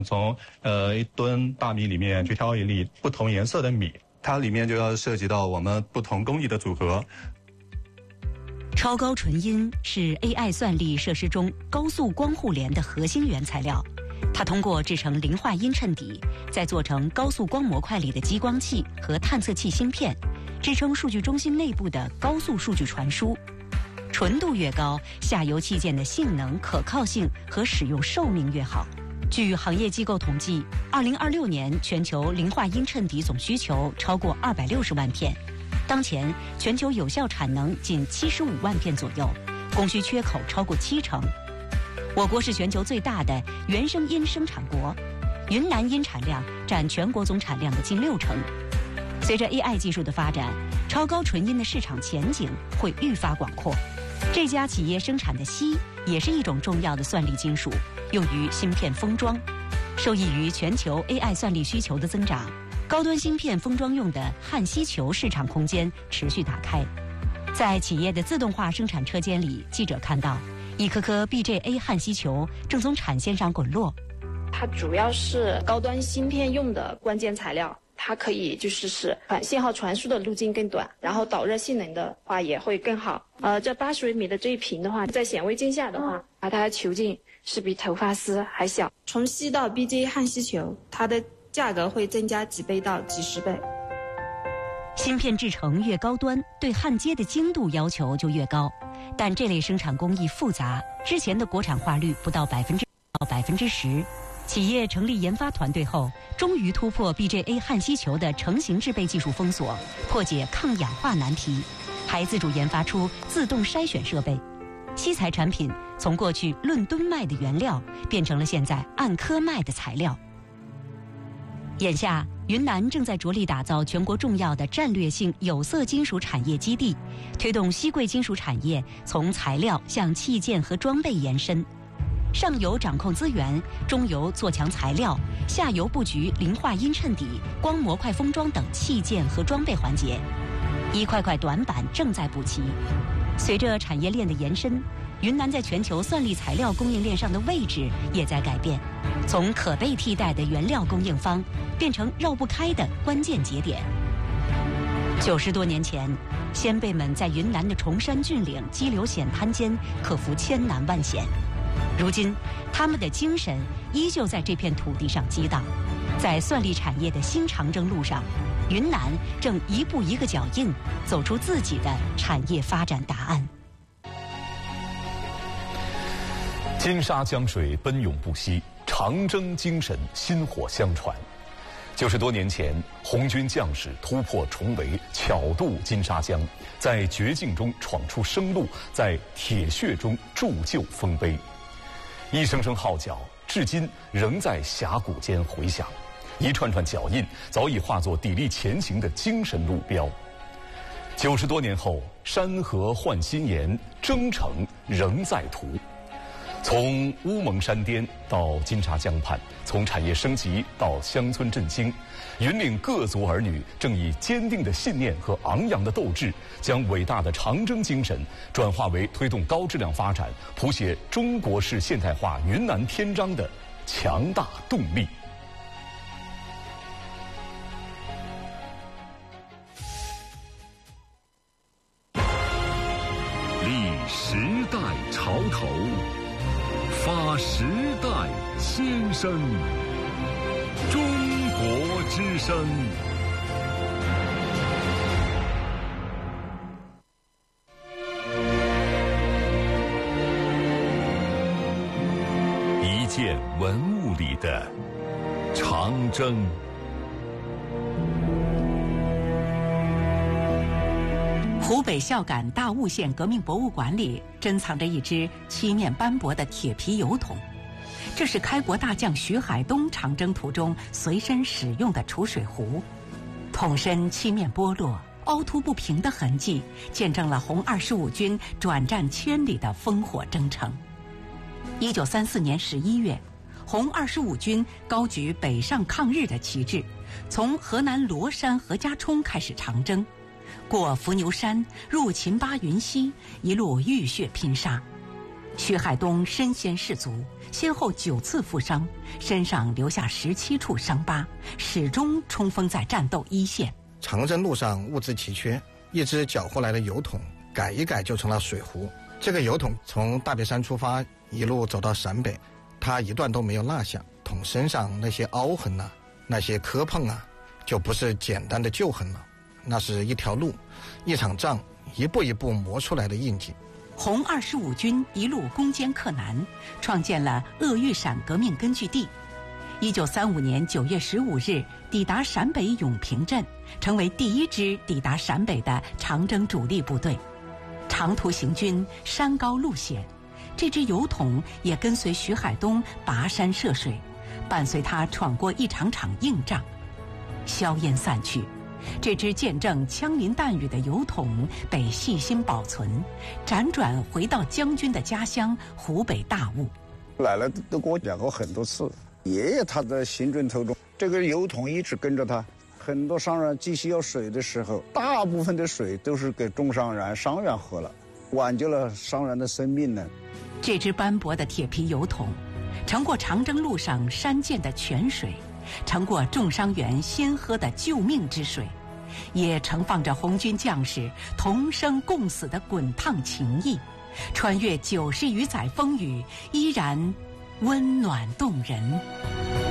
从一吨大米里面去挑一粒不同颜色的米，它里面就要涉及到我们不同工艺的组合。 超高纯阴是 AI 算力设施中高速光互联的核心原材料，它通过制成磷化铟衬底，再做成高速光模块里的激光器和探测器芯片，支撑数据中心内部的高速数据传输。纯度越高，下游器件的性能、可靠性和使用寿命越好。据行业机构统计，2026年全球磷化铟衬底总需求超过260万片，当前全球有效产能仅75万片左右，供需缺口超过70%。我国是全球最大的原生铟生产国，云南铟产量占全国总产量的近60%。随着 AI 技术的发展，超高纯阴的市场前景会愈发广阔。这家企业生产的锡也是一种重要的算力金属，用于芯片封装。受益于全球 AI 算力需求的增长，高端芯片封装用的焊锡球市场空间持续打开。在企业的自动化生产车间里，记者看到一颗颗 BJA 焊锡球正从产线上滚落。 它主要是高端芯片用的关键材料，它可以使信号传输的路径更短，然后导热性能的话也会更好。这80微米的这一屏的话，在显微镜下的话，它的球径是比头发丝还小。从锡到 BJA 焊锡球，它的价格会增加几倍到几十倍。 芯片制成越高端，对焊接的精度要求就越高，但这类生产工艺复杂，之前的国产化率不到10%到10%。企业成立研发团队后，终于突破 BJA 焊锡球的成型制备技术封锁，破解抗氧化难题，还自主研发出自动筛选设备。锡材产品从过去论吨卖的原料，变成了现在按颗卖的材料。眼下，云南正在着力打造全国重要的战略性有色金属产业基地，推动锡贵金属产业从材料向器件和装备延伸。上游掌控资源，中游做强材料，下游布局磷化铟衬底、光模块封装等器件和装备环节，一块块短板正在补齐。随着产业链的延伸，云南在全球算力材料供应链上的位置也在改变，从可被替代的原料供应方，变成绕不开的关键节点。90多年前，先辈们在云南的崇山峻岭、激流险滩间克服千难万险。如今，他们的精神依旧在这片土地上激荡。在算力产业的新长征路上，云南正一步一个脚印，走出自己的产业发展答案。 金沙江水奔涌不息，长征精神薪火相传。90多年前，红军将士突破重围，巧渡金沙江，在绝境中闯出生路，在铁血中铸就丰碑。一声声号角，至今仍在峡谷间回响，一串串脚印早已化作砥砺前行的精神路标。90多年后，山河换新颜，征程仍在途。从乌蒙山巅到金沙江畔，从产业升级到乡村振兴，云岭各族儿女正以坚定的信念和昂扬的斗志，将伟大的长征精神转化为推动高质量发展、谱写中国式现代化云南篇章的强大动力。 立时代潮头，发时代先声，中国之声。一件文物里的长征。 湖北孝感大悟县革命博物馆里珍藏着一只漆面斑驳的铁皮油桶，这是开国大将徐海东长征途中随身使用的储水壶。桶身漆面剥落，凹凸不平的痕迹，见证了红25军转战千里的烽火征程。1934年11月，红25军高举北上抗日的旗帜，从河南罗山何家冲开始长征，过伏牛山，入秦巴云溪，一路浴血拼杀。 徐海东身先士卒，先后9次负伤，身上留下17处伤疤，始终冲锋在战斗一线。 长征路上物资奇缺，一只缴获来的油桶改一改就成了水壶。这个油桶从大别山出发，一路走到陕北，它一段都没有落下。桶身上那些凹痕啊，那些磕碰啊，就不是简单的旧痕了，那是一条路，一场仗，一步一步磨出来的印记。 红25军一路攻坚克难，创建了鄂豫陕革命根据地。1935年9月15日抵达陕北永平镇，成为第一支抵达陕北的长征主力部队。长途行军，山高路险，这支油桶也跟随徐海东跋山涉水，伴随他闯过一场场硬仗。硝烟散去，这支见证枪林弹雨的油桶被细心保存，辗转回到将军的家乡湖北大悟。 奶奶都跟我讲过很多次，爷爷他在行军途中，这个油桶一直跟着他。很多商人急需要水的时候，大部分的水都是给中商人、商员喝了，挽救了商人的生命呢。 这支斑驳的铁皮油桶，盛过长征路上山涧的泉水，盛过重伤员先喝的救命之水，也盛放着红军将士同生共死的滚烫情谊。穿越90余载风雨，依然温暖动人。